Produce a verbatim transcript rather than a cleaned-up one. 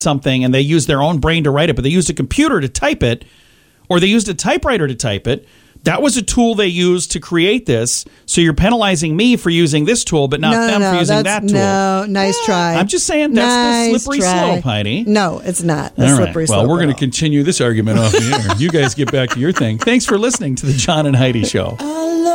something and they used their own brain to write it, but they used a computer to type it, or they used a typewriter to type it. That was a tool they used to create this. So you're penalizing me for using this tool, but not no, them no, for using that tool. No, nice yeah, try. I'm just saying that's nice the slippery try. slope, Heidi. No, it's not the all slippery right. slope. Well, we're going to continue this argument off the air. You guys get back to your thing. Thanks for listening to the John and Heidi Show.